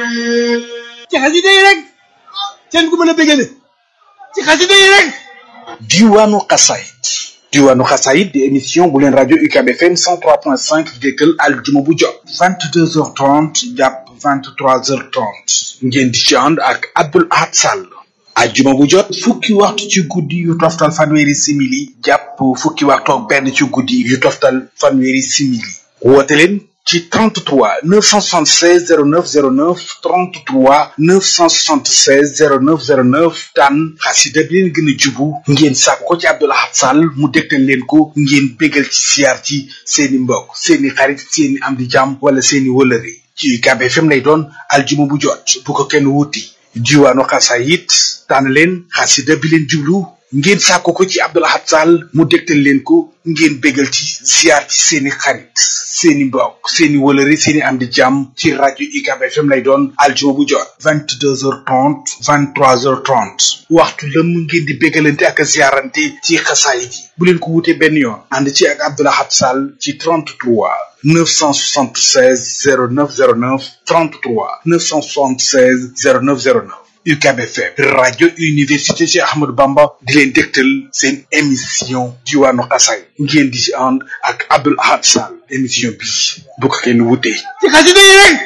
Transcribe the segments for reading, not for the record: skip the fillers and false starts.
ci xasida yi rek seen ku mën a bégale ci xasida yi rek. diwaanu xasaayid. diwaanu xasaayid di émission bu leen rajo UCAB FM 103.5 déggal aljuma bu jot 22h30 jàpp 23h30 ngeen di ci ànd ak Abdoul Ahad Sall. ajjuma bu jot fukki waxtu ci guddi yu toftal fanweeri simili jàpp fukki waxtu ak benn ci guddi yu toftal fanweeri simili. woote leen ci 33 976 0909 33 976 0909 tànn xasida bi leen gën a jubu ngeen sàkk ko ci Abdoul Ahad Sall mu dégtal leen ko ngeen bégal ci siyaar ci seeni mbokk seeni xarit seeni am di jàmm wala seeni wëlëre ci UCAB FM lay doon aljuma bu jot bu ko kenn wuti. diwaanu xasaayid tànn leen xasida bi leen jublu ngeen sàkko ko ci Abdoul Ahad Sall mu dégtal leen ko ngeen bégal ci ziar ci seeni xarit seeni mbokk seeni wëlëre seeni am di jàmm ci rajo UCAB FM lay doon aljuma bu jot 22h30 23h30 waxtu lëm ngeen di bégalante ak ziarante ci xasaayid yi bu leen ko wutee benn yoon ànd ci ak Abdoul Ahad Sall ci 33 976 0909 33 976 0909 UCAB FM rajo université Cheikh Ahmadou Bamba di leen dégtal seen émission diwaanu xasaay ngeen di ci ànd ak Abdoul Ahad Sall émission bi bu ko kenn wutee ci xasida yi rek.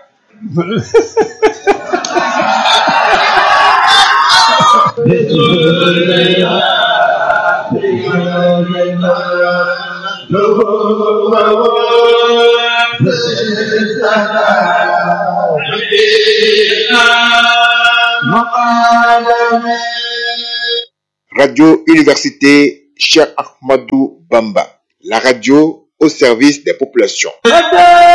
Radio Université Cheikh Ahmadou Bamba, la radio au service des populations.